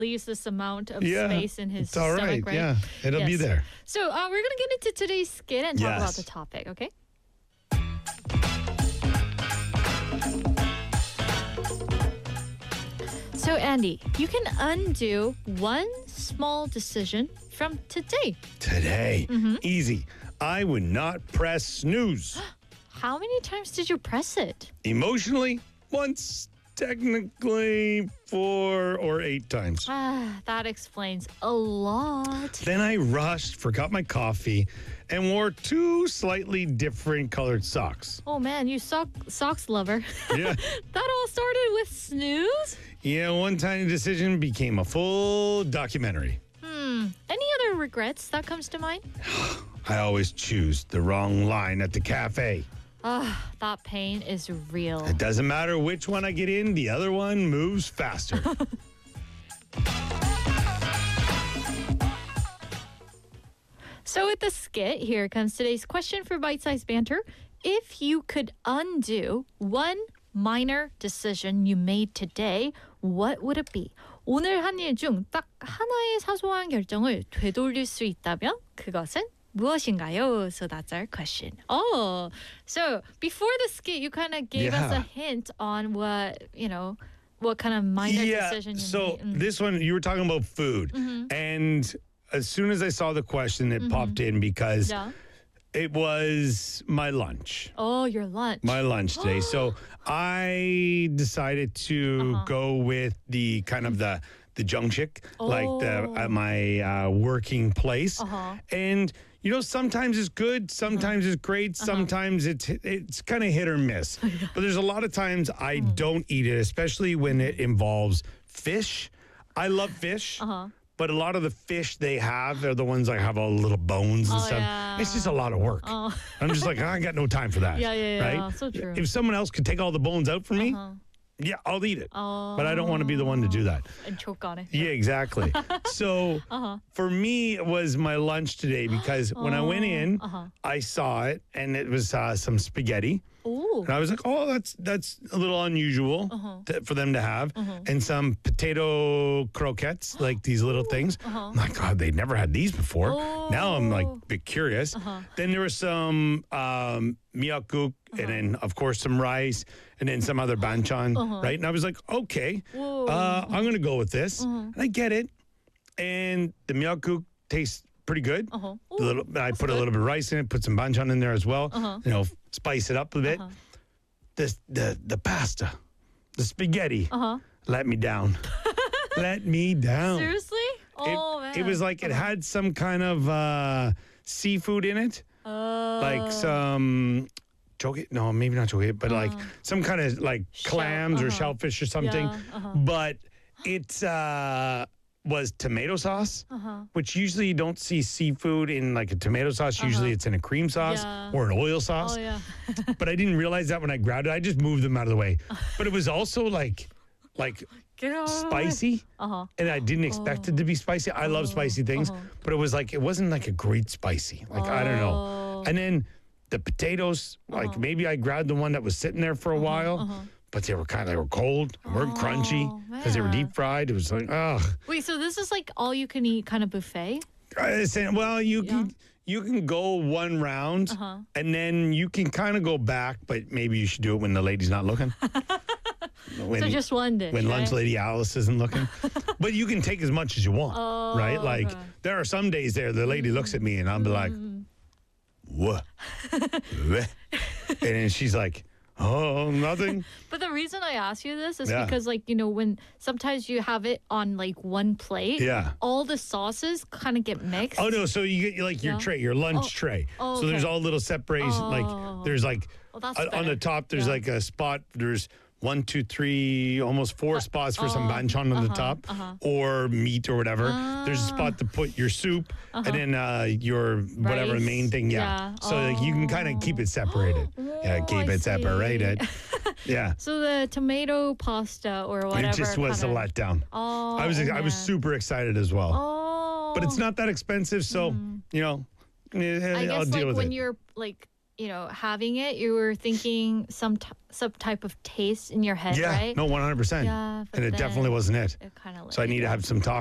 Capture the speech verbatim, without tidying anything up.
leaves this amount of Yeah, space in his it's all stomach, right. right? Yeah, it'll be Yes. there. So uh, we're gonna get into today's skit and talk about Yes. the topic, okay? So Andy, you can undo one small decision from today. Today, Mm-hmm. easy. I would not press snooze. How many times did you press it? Emotionally, once. Technically, four or eight times. Ah, that explains a lot. Then I rushed, forgot my coffee, and wore two slightly different colored socks. Oh man, you sock socks lover. Yeah. That all started with snooze? Yeah, one tiny decision became a full documentary. Hmm. Any other regrets that comes to mind? I always choose the wrong line at the cafe. Ah, that pain is real. It doesn't matter which one I get in, the other one moves faster. So with the skit, here comes today's question for bite-sized banter. If you could undo one minor decision you made today, what would it be? 오늘 한 일 중 딱 하나의 사소한 결정을 되돌릴 수 있다면 그것은 무엇인가요? So that's our question. Oh, so before the skit, you kind of gave us Yeah. a hint on what, you know, what kind of minor yeah, decision you so made. Mm. this one, you were talking about food. Mm-hmm. And as soon as I saw the question, it popped in because Yeah. it was my lunch. Oh, your lunch. My lunch today. So I decided to Uh-huh. go with the kind of the the junk chick, like the Oh. at my uh, working place. Uh-huh. And you know, sometimes it's good, sometimes it's great, Uh-huh. sometimes it's it's kind of hit or miss. But there's a lot of times I Mm. don't eat it, especially when it involves fish. I love fish. Uh-huh. But a lot of the fish they have are the ones that have all the little bones and Oh, stuff. yeah. It's just a lot of work. Oh. I'm just like, I got no time for that. Yeah, yeah, yeah. Right? So true. If someone else could take all the bones out for me, Uh-huh. yeah, I'll eat it. Oh. But I don't want to be the one to do that. And choke on it. Yeah, exactly. So Uh-huh. for me, it was my lunch today because when I went in, Uh-huh. I saw it and it was uh, some spaghetti. Ooh. And I was like, oh, that's that's a little unusual Uh-huh. to, for them to have. And some potato croquettes, like these little things. I'm like, God, they never had these before. Now I'm like a Oh. bit curious. Uh-huh. Then there was some um, miyakuk, and then, of course, some rice, and then some other banchan, right? And I was like, okay, Whoa. uh, I'm going to go with this. And I get it. And the miyakuk tastes pretty good. Uh-huh. A little, I put a little bit of rice in it, put some banchan in there as well. Uh-huh. You know, spice it up a bit. Uh-huh. The, the, the pasta, the spaghetti, Uh-huh. let me down. Let me down. Seriously? It, Oh, man. it was like it had some kind of uh, seafood in it, Uh, like some choke. No, maybe not choke, but like some kind of like Shell, clams or uh-huh. shellfish or something. Yeah, uh-huh. But it uh, was tomato sauce, Uh-huh. which usually you don't see seafood in like a tomato sauce. Usually it's in a cream sauce Yeah. or an oil sauce. Oh, yeah. But I didn't realize that when I grabbed it. I just moved them out of the way. But it was also like, like Get out of the way. spicy. Uh-huh. And I didn't expect it to be spicy. I love spicy things, uh-huh. but it was like it wasn't like a great spicy. Like I don't know. Oh. And then the potatoes, like maybe I grabbed the one that was sitting there for a while, but they were kind of they were cold, they weren't crunchy Oh, because they were man. deep fried. It was like, ugh. Wait, so this is like all you can eat kind of buffet? I said, well, you Yeah. can you can go one round, Uh-huh. and then you can kind of go back, but maybe you should do it when the lady's not looking. When, So just one dish, when lunch right? lady Alice isn't looking. But you can take as much as you want, Oh, right? Like okay. there are some days there the lady looks at me and I'll be like, Mm. what? and then she's like, oh, nothing. But the reason I ask you this is Yeah. because, like, you know, when sometimes you have it on like one plate, Yeah. all the sauces kind of get mixed. Oh no! So you get like your Yeah. tray, your lunch Oh, tray. oh, So there's okay. all little separation. Oh. Like there's like Oh, that's on on the better. top. There's Yeah. like a spot. There's one, two, three, almost four spots for some oh, banchan on the uh-huh, top, uh-huh. or meat or whatever. There's a spot to put your soup, and then uh, your whatever Rice. main thing. Yeah. Yeah. So like, you can kind of keep it separated. yeah, Oh, keep I it separated. yeah. So the tomato pasta or whatever. It just was kinda, a letdown. Oh, I was I was man. super excited as well. Oh. But it's not that expensive, so you know, eh, I I'll guess deal like with when it. you're like you know, having it, you were thinking some t- some type of taste in your head, Yeah, right? no, one hundred percent. Yeah, but And it then definitely wasn't it. It kind of So I need to have some talk